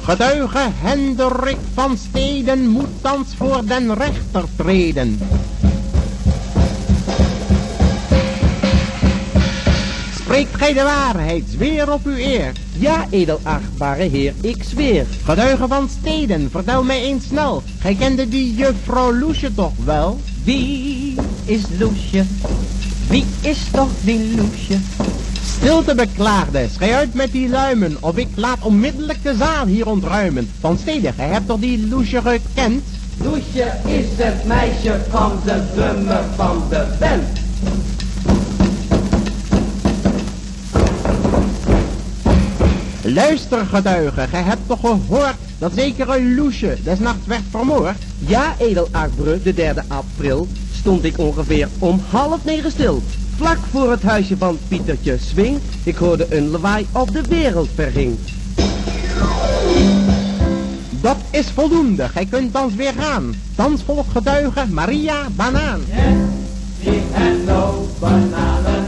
Getuige Hendrik van Steden moet thans voor den rechter treden. Spreekt gij de waarheid, zweer op uw eer. Ja, edelachtbare heer, ik zweer. Getuige van Steden, vertel mij eens snel. Gij kende die juffrouw Loesje toch wel? Wie is Loesje? Wie is toch die Loesje? Stilte beklaagde, schei uit met die luimen, of ik laat onmiddellijk de zaal hier ontruimen. Van Steden, gij hebt toch die Loesje gekend? Loesje is het meisje van de drummer van de band. Luister getuige, gij hebt toch gehoord dat zekere Loesje des nachts werd vermoord? Ja, edelachtbare, de 3e april stond ik ongeveer om 8:30 stil. Vlak voor het huisje van Pietertje Swing. Ik hoorde een lawaai op de wereld verging. Dat is voldoende, gij kunt thans weer gaan. Thans volgt getuige Maria Banaan. Yes, en no bananen.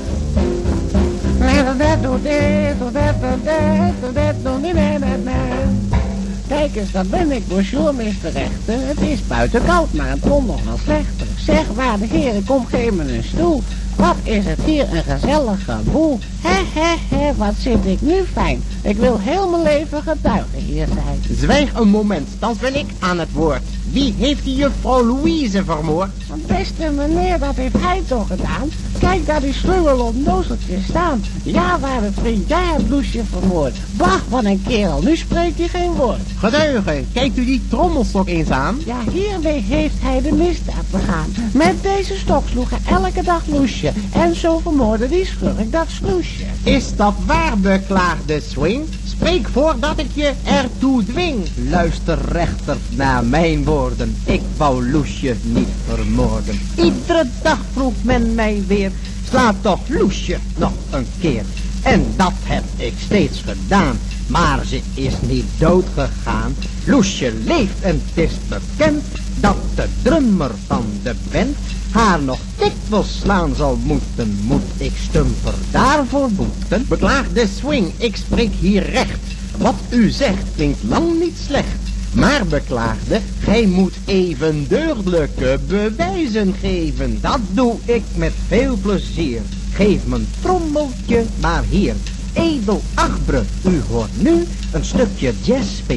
Kijk eens, dat ben ik, bonjour, Mr. Rechter. Het is buiten koud, maar het kon nog wel slechter. Zeg, waarde heren, kom, geef me een stoel. Wat is het hier een gezellige boel. He, wat zit ik nu fijn. Ik wil heel mijn leven getuige hier zijn. Zwijg een moment, thans ben ik aan het woord. Wie heeft die juffrouw Louise vermoord? Beste meneer, dat heeft hij toch gedaan? Kijk daar die slungel op nozeltje staan. Ja, waar het vriend, jij hebt Loesje vermoord. Bah, wat een kerel, nu spreekt hij geen woord. Getuige, kijkt u die trommelstok eens aan? Ja, hiermee heeft hij de misdaad begaan. Met deze stok sloeg hij elke dag Loesje. En zo vermoordde die schurk dat Sloesje. Is dat waar, beklaagde Swing? Spreek voordat ik je ertoe dwing. Luister rechter naar mijn woorden. Ik wou Loesje niet vermoorden. Iedere dag vroeg men mij weer. Sla toch Loesje nog een keer. En dat heb ik steeds gedaan. Maar ze is niet dood gegaan. Loesje leeft en het is bekend dat de drummer van de band haar nog dikwijls slaan zal moeten. Moet ik stumper daarvoor boeten? Beklaagde Swing, ik spreek hier recht. Wat u zegt klinkt lang niet slecht. Maar beklaagde, gij moet even deugdelijke bewijzen geven. Dat doe ik met veel plezier. Geef mijn trommeltje maar hier. Edelachtbare, u hoort nu een stukje jazz spelen.